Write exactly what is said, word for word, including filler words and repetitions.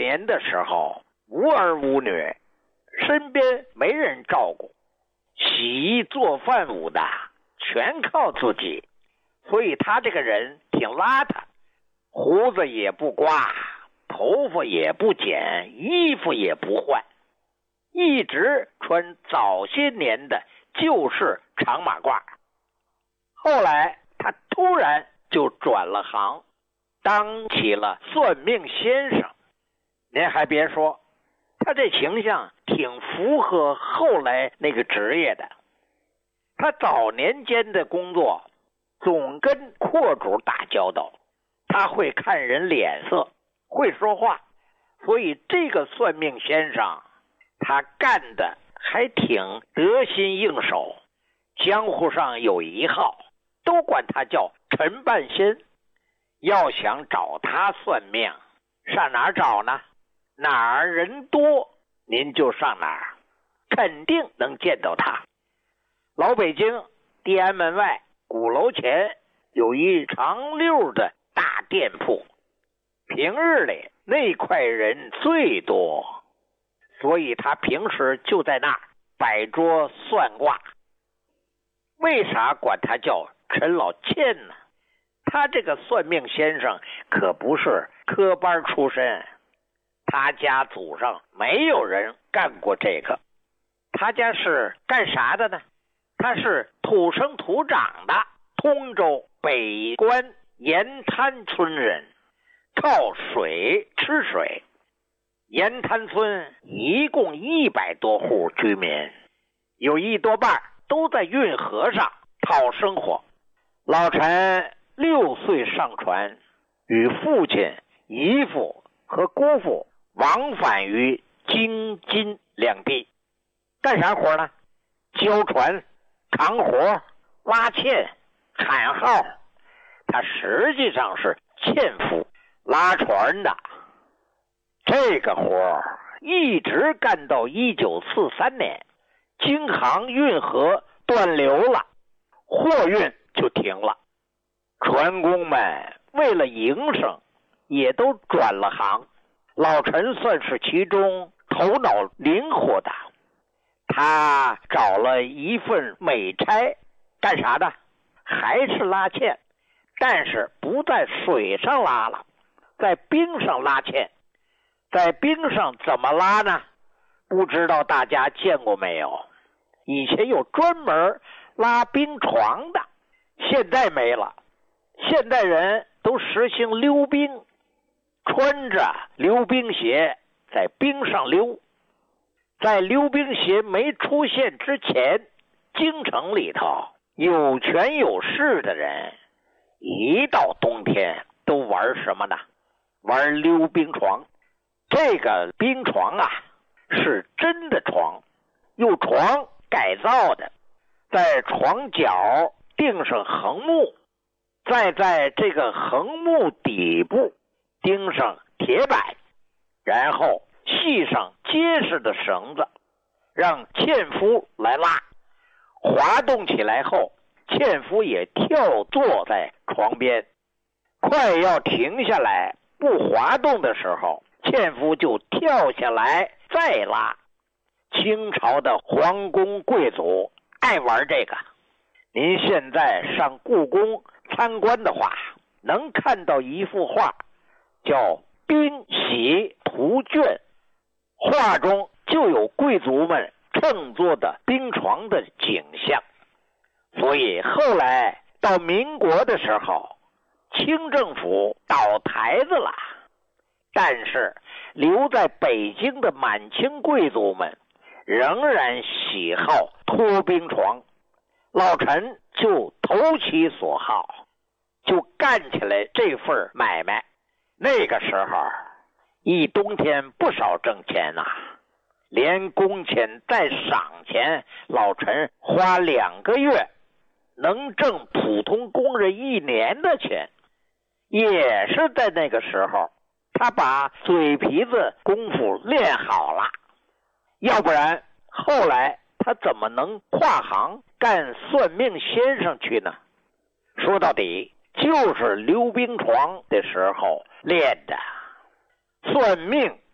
年的时候无儿无女，身边没人照顾，洗衣做饭务的全靠自己，所以他这个人挺邋遢，胡子也不刮，头发也不剪，衣服也不换，一直穿早些年的旧式长马褂。后来他突然就转了行，当起了算命先生。您还别说，他这形象挺符合后来那个职业的。他早年间的工作总跟阔主打交道，他会看人脸色，会说话，所以这个算命先生他干的还挺得心应手。江湖上有一号，都管他叫陈半仙。要想找他算命，上哪儿找呢？哪儿人多您就上哪儿，肯定能见到他。老北京地安门外鼓楼前有一长溜的大店铺，平日里那块人最多，所以他平时就在那儿摆桌算卦。为啥管他叫陈老千呢？他这个算命先生可不是科班出身，他家祖上没有人干过这个。他家是干啥的呢？他是土生土长的通州北关盐滩村人，靠水吃水。盐滩村一共一百多户居民，有一多半都在运河上讨生活。老陈六岁上船，与父亲、姨父和姑父往返于京津两地。干啥活呢？交船、扛活、拉纤、铲号。他实际上是纤夫，拉船的。这个活一直干到一九四三年，京杭运河断流了，货运就停了。船工们为了营生，也都转了行。老陈算是其中头脑灵活的，他找了一份美差，干啥的？还是拉纤，但是不在水上拉了，在冰上拉纤。在冰上怎么拉呢？不知道大家见过没有？以前有专门拉冰床的，现在没了。现代人都实行溜冰，穿着溜冰鞋在冰上溜。在溜冰鞋没出现之前，京城里头有权有势的人一到冬天都玩什么呢？玩溜冰床。这个冰床啊是真的床，用床改造的，在床角钉上横木，再在这个横木底部钉上铁板，然后系上结实的绳子，让纤夫来拉。滑动起来后，纤夫也跳坐在床边，快要停下来不滑动的时候，纤夫就跳下来再拉。清朝的皇宫贵族爱玩这个。您现在上故宫参观的话，能看到一幅画，叫《冰洗图卷》，画中就有贵族们乘坐的冰床的景象。所以后来到民国的时候，清政府倒台子了，但是留在北京的满清贵族们仍然喜好拖冰床。老陈就投其所好，就干起来这份买卖。那个时候一冬天不少挣钱呐、啊，连工钱带赏钱，老陈花两个月能挣普通工人一年的钱。也是在那个时候，他把嘴皮子功夫练好了，要不然后来他怎么能跨行干算命先生去呢？说到底就是溜冰床的时候练的。算命